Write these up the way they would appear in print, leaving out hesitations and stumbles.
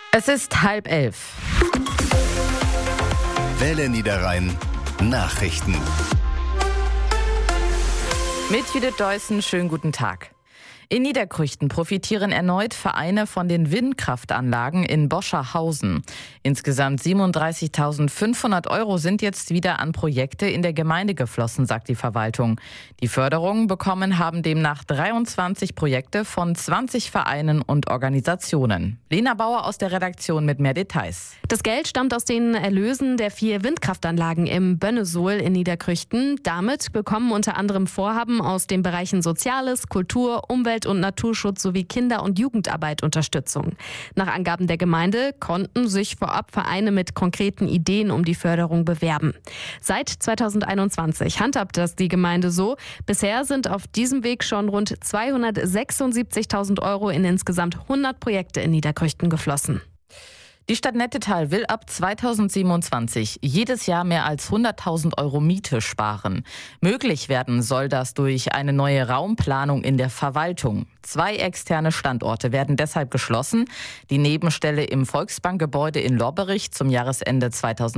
Es ist 10:30. Welle Niederrhein Nachrichten. Mit Judith Deussen, schönen guten Tag. In Niederkrüchten profitieren erneut Vereine von den Windkraftanlagen in Boscherhausen. Insgesamt 37.500 € sind jetzt wieder an Projekte in der Gemeinde geflossen, sagt die Verwaltung. Die Förderung bekommen haben demnach 23 Projekte von 20 Vereinen und Organisationen. Lena Bauer aus der Redaktion mit mehr Details. Das Geld stammt aus den Erlösen der 4 Windkraftanlagen im Bönnesohl in Niederkrüchten. Damit bekommen unter anderem Vorhaben aus den Bereichen Soziales, Kultur, Umwelt und Naturschutz sowie Kinder- und Jugendarbeit Unterstützung. Nach Angaben der Gemeinde konnten sich vorab Vereine mit konkreten Ideen um die Förderung bewerben. Seit 2021 handhabt das die Gemeinde so. Bisher sind auf diesem Weg schon rund 276.000 € in insgesamt 100 Projekte in Niederkrüchten geflossen. Die Stadt Nettetal will ab 2027 jedes Jahr mehr als 100.000 € Miete sparen. Möglich werden soll das durch eine neue Raumplanung in der Verwaltung. 2 externe Standorte werden deshalb geschlossen. Die Nebenstelle im Volksbankgebäude in Lobberich zum Jahresende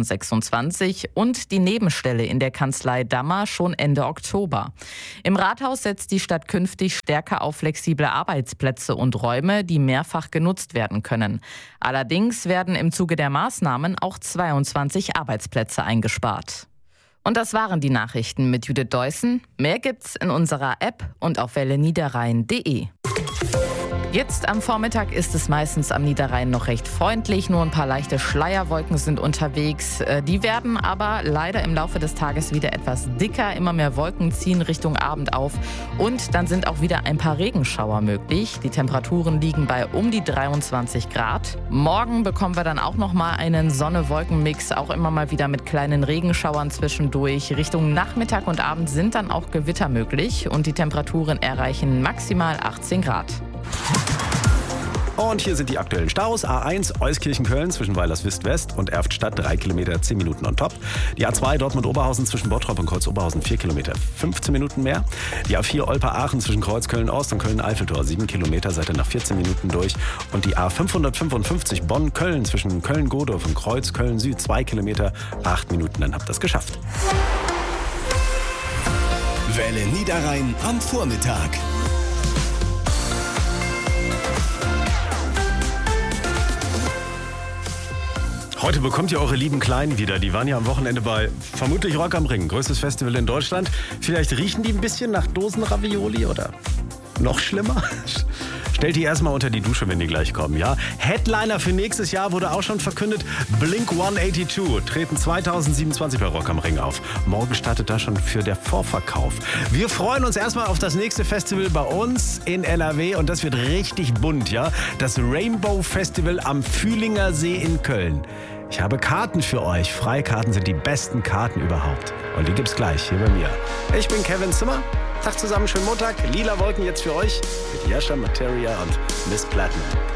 2026 und die Nebenstelle in der Kanzlei Dammer schon Ende Oktober. Im Rathaus setzt die Stadt künftig stärker auf flexible Arbeitsplätze und Räume, die mehrfach genutzt werden können. Allerdings werden im Zuge der Maßnahmen auch 22 Arbeitsplätze eingespart. Und das waren die Nachrichten mit Judith Deussen. Mehr gibt's in unserer App und auf welleniederrhein.de. Jetzt am Vormittag ist es meistens am Niederrhein noch recht freundlich. Nur ein paar leichte Schleierwolken sind unterwegs. Die werden aber leider im Laufe des Tages wieder etwas dicker. Immer mehr Wolken ziehen Richtung Abend auf. Und dann sind auch wieder ein paar Regenschauer möglich. Die Temperaturen liegen bei um die 23 Grad. Morgen bekommen wir dann auch noch mal einen Sonne-Wolken-Mix. Auch immer mal wieder mit kleinen Regenschauern zwischendurch. Richtung Nachmittag und Abend sind dann auch Gewitter möglich. Und die Temperaturen erreichen maximal 18 Grad. Und hier sind die aktuellen Staus. A1 Euskirchen-Köln zwischen Weilerswist-West und Erftstadt 3 Kilometer, 10 Minuten on top. Die A2 Dortmund-Oberhausen zwischen Bottrop und Kreuz-Oberhausen 4 Kilometer, 15 Minuten mehr. Die A4 Olper-Aachen zwischen Kreuz-Köln-Ost und Köln-Eiffeltor 7 Kilometer, seid ihr nach 14 Minuten durch. Und die A555 Bonn-Köln zwischen Köln-Godorf und Kreuz-Köln-Süd 2 Kilometer, 8 Minuten, dann habt ihr es geschafft. Welle Niederrhein am Vormittag. Heute bekommt ihr eure lieben Kleinen wieder. Die waren ja am Wochenende bei vermutlich Rock am Ring, größtes Festival in Deutschland. Vielleicht riechen die ein bisschen nach Dosenravioli oder noch schlimmer? Stellt die erstmal unter die Dusche, wenn die gleich kommen, ja? Headliner für nächstes Jahr wurde auch schon verkündet. Blink-182 treten 2027 bei Rock am Ring auf. Morgen startet da schon für der Vorverkauf. Wir freuen uns erstmal auf das nächste Festival bei uns in NRW und das wird richtig bunt, ja? Das Rainbow Festival am Fühlinger See in Köln. Ich habe Karten für euch. Freikarten sind die besten Karten überhaupt. Und die gibt's gleich hier bei mir. Ich bin Kevin Zimmer. Tag zusammen, schönen Montag. Lila Wolken jetzt für euch mit Yasha Materia und Miss Platinum.